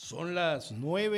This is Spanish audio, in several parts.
Son las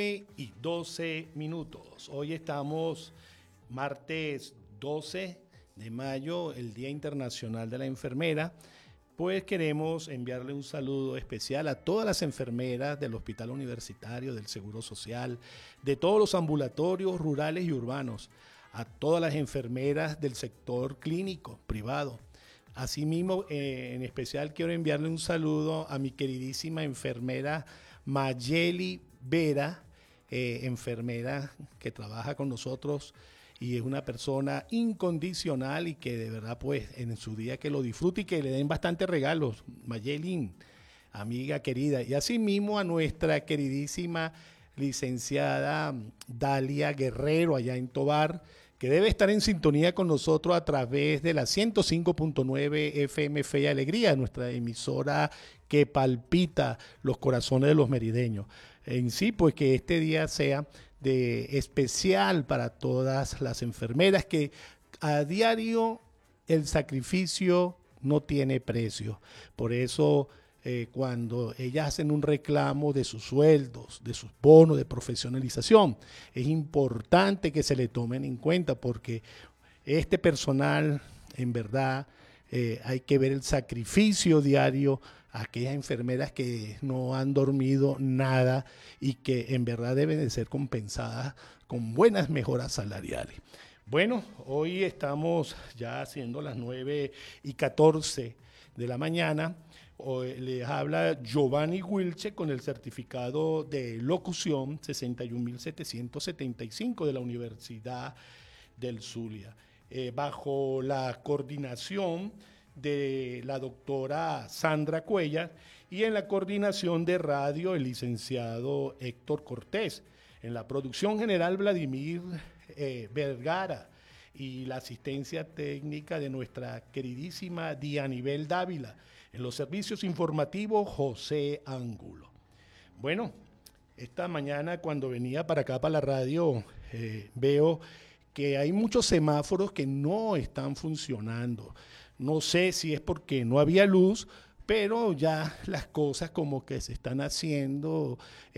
9:12. Hoy estamos martes 12 de mayo, el Día Internacional de la Enfermera. Pues queremos enviarle un saludo especial a todas las enfermeras del Hospital Universitario, del Seguro Social, de todos los ambulatorios rurales y urbanos, a todas las enfermeras del sector clínico, privado. Asimismo, en especial quiero enviarle un saludo a mi queridísima enfermera Mayeli Vera, enfermera que trabaja con nosotros y es una persona incondicional y que de verdad pues en su día que lo disfrute y que le den bastantes regalos. Mayeli, amiga querida. Y asimismo a nuestra queridísima licenciada Dalia Guerrero allá en Tobar, que debe estar en sintonía con nosotros a través de la 105.9 FM Fe y Alegría, nuestra emisora que palpita los corazones de los merideños. En sí, pues que este día sea de especial para todas las enfermeras, que a diario el sacrificio no tiene precio. Por eso cuando ellas hacen un reclamo de sus sueldos, de sus bonos de profesionalización, es importante que se le tomen en cuenta porque este personal, en verdad, hay que ver el sacrificio diario a aquellas enfermeras que no han dormido nada y que en verdad deben de ser compensadas con buenas mejoras salariales. Bueno, hoy estamos ya haciendo las 9:14 de la mañana. Hoy les habla Giovanni Wilche con el certificado de locución 61.775 de la Universidad del Zulia, bajo la coordinación de la doctora Sandra Cuellar y en la coordinación de radio el licenciado Héctor Cortés, en la producción general Vladimir Vergara y la asistencia técnica de nuestra queridísima Dianibel Dávila, en los servicios informativos José Ángulo. Bueno, esta mañana cuando venía para acá, para la radio, veo que hay muchos semáforos que no están funcionando. No sé si es porque no había luz, pero ya las cosas como que se están haciendo